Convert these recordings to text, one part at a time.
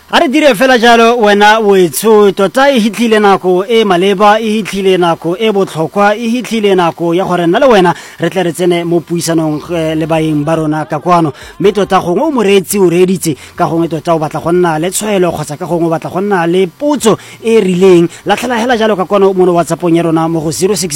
a re dire fela jalo wena wetso tota e hitlile nako e maleba e hitlile nako e botlhokwa e hitlile nako ya gore nna le wena re tle re tsene mo puisanong le baeng ba rona ka kwano mme tota gongwe o moreetsi o reeditse ka gongwe tota o batla go nna le tshwaelo kgotsa ka gongwe o batla go nna le potso e rileng latlhela hela jalo ka kwano mo WhatsAppong ya rona mo go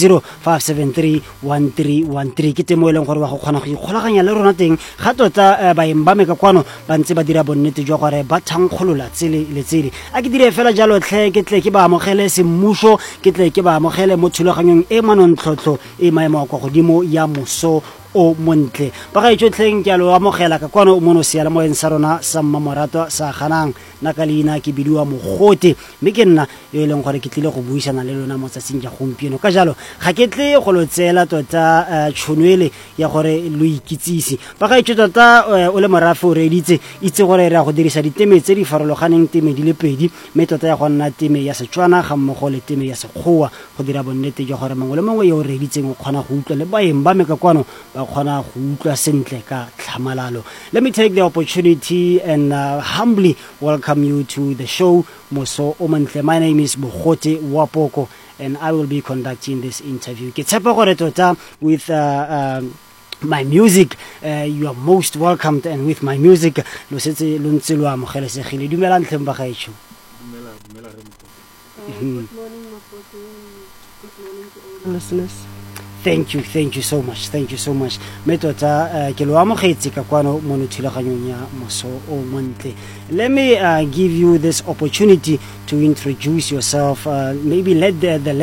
0605731313 ke temo e leng gore wa go kgona go ikgolaganya le rona teng ga tota baeng ba me ka kwano ba ntse ba dira bonnete jwa gore ba thankgolola tsele le tsele a ke dire fela jalo tlhe ke tle ke ba amogele semmuso ke tle ke ba amogele mo thulaganyong e manontlhotlho e maemo a kwa godimo ya moso o montle ba ga itsotleng ke a lo amogela ka kwano o mono siala mo ensa rona sa mmamoratwa sa ganang na ka leina ke bidiwa Mogote mme ke nna yo e leng gore ke tlile go buisana le lona mo tsatsing ja gompieno ka jalo ga ke tle go lo tsela tota tshonwele ya gore lo ikitsisi ba ga itse tota o le morafe o reeditse itse gore re a go dirisa diteme tse di farologaneng teme di le pedi mme tota ya go nna teme ya Setswana ga mmogo le teme ya Sekgowa go dira bonnete jwa gore mongwe le mongwe yo o reeditseng o kgona go utlwa le baeng ba me ka kwano ba kgona go utlwa sentle ka tlhamalalo. Let me take the opportunity and humbly welcome you to the show Moso o Montle. My name is Mogote Wapoko and I will be conducting this interview. Ke tshepa gore tota with my music you are most welcomed and with my music lo setse lo ntse lo amogelesegile dumela ntleng ba gaetsho. Dumela re mo. Good morning Mogote. Good morning to all listeners. Thank you so much me tota ke lo amogetse ka kwano mo thulaganyong ya Moso o Montle. Let me give you this opportunity to introduce yourself, maybe let the